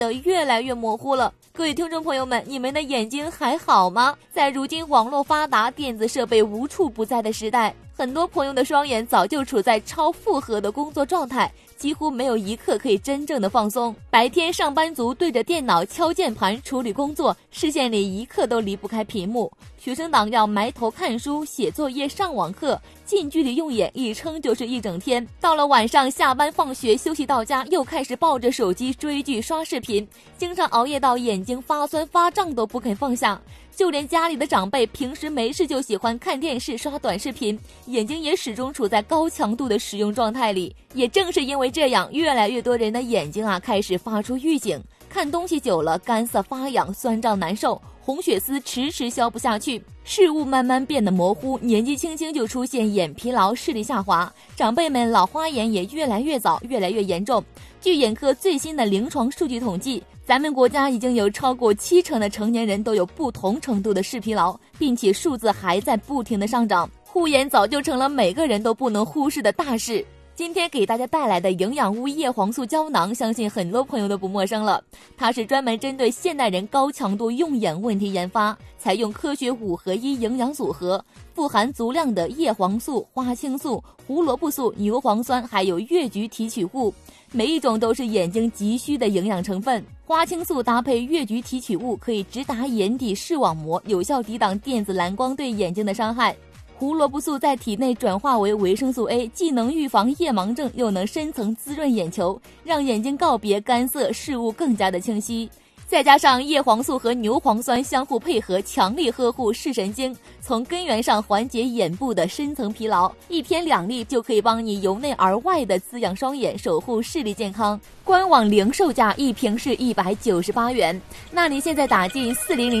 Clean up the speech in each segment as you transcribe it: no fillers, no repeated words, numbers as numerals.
得越来越模糊了。各位听众朋友们，你们的眼睛还好吗？在如今网络发达、电子设备无处不在的时代，很多朋友的双眼早就处在超负荷的工作状态，几乎没有一刻可以真正的放松。白天上班族对着电脑敲键盘处理工作，视线里一刻都离不开屏幕；学生党要埋头看书、写作业、上网课，近距离用眼一撑就是一整天。到了晚上下班放学休息到家，又开始抱着手机追剧刷视频，经常熬夜到眼睛发酸发胀都不肯放下。就连家里的长辈平时没事就喜欢看电视刷短视频，眼睛也始终处在高强度的使用状态里。也正是因为这样，越来越多人的眼睛开始发出预警，看东西久了干涩发痒、酸胀难受，红血丝迟迟消不下去，视物慢慢变得模糊，年纪轻轻就出现眼疲劳、视力下滑，长辈们老花眼也越来越早、越来越严重。据眼科最新的临床数据统计，咱们国家已经有超过70%的成年人都有不同程度的视疲劳，并且数字还在不停的上涨，护眼早就成了每个人都不能忽视的大事。今天给大家带来的营养屋叶黄素胶囊，相信很多朋友都不陌生了。它是专门针对现代人高强度用眼问题研发，采用科学5合1营养组合，富含足量的叶黄素、花青素、胡萝卜素、牛磺酸，还有越橘提取物，每一种都是眼睛急需的营养成分。花青素搭配越橘提取物，可以直达眼底视网膜，有效抵挡电子蓝光对眼睛的伤害。胡萝卜素在体内转化为维生素 A， 既能预防夜盲症，又能深层滋润眼球，让眼睛告别干涩，视物更加的清晰。再加上叶黄素和牛磺酸相互配合，强力呵护视神经，从根源上缓解眼部的深层疲劳。1天2粒就可以帮你由内而外的滋养双眼，守护视力健康。官网零售价1瓶是198元，那你现在打进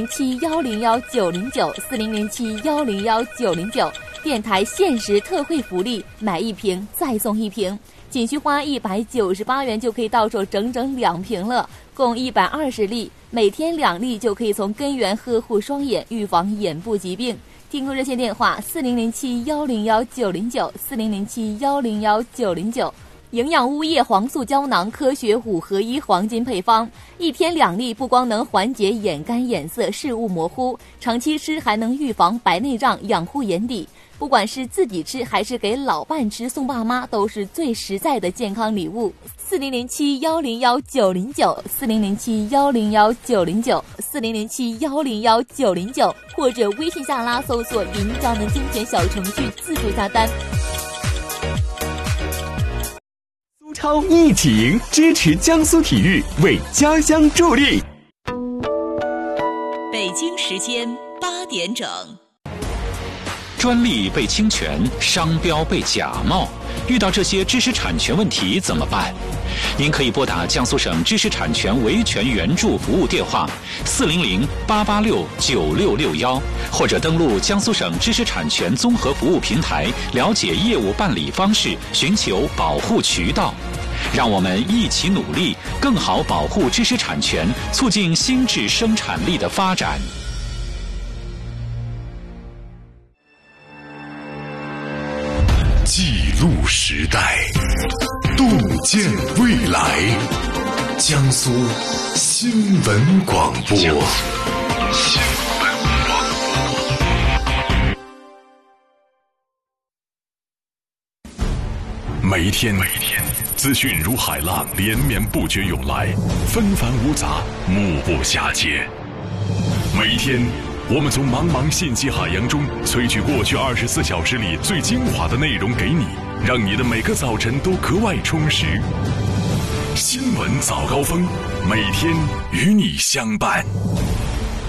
4007101909，4007101909，电台限时特惠福利，买1瓶再送1瓶，仅需花198元就可以到手整整2瓶了，共120粒，每天2粒就可以从根源呵护双眼，预防眼部疾病。订购热线电话4007101909，4007101909。营养屋叶黄素胶囊科学5合1黄金配方，1天2粒，不光能缓解眼干眼涩、视物模糊，长期吃还能预防白内障，养护眼底。不管是自己吃还是给老伴吃、送爸妈，都是最实在的健康礼物。4007101909，4007101909，4007101909，或者微信下拉搜索云胶能精选小程序自助下单。 苏超一起赢，支持江苏体育，为家乡助力。 北京时间8点整。 专利被侵权，商标被假冒，遇到这些知识产权问题怎么办？您可以拨打江苏省知识产权维权援助服务电话400-886-9661，或者登录江苏省知识产权综合服务平台，了解业务办理方式，寻求保护渠道。让我们一起努力，更好保护知识产权，促进新质生产力的发展。 记录时代，洞见未来。江苏新闻广播。每一天资讯如海浪连绵不绝涌来，纷繁芜杂，目不暇接。每一天我们从茫茫信息海洋中萃取过去24小时里最精华的内容给你，让你的每个早晨都格外充实。新闻早高峰，每天与你相伴。